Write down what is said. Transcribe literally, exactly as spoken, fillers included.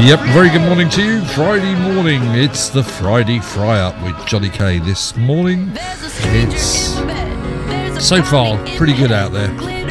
Yep, very good morning to you. Friday morning, it's the Friday Fry Up with Johnny K. This morning, it's so far pretty good out there.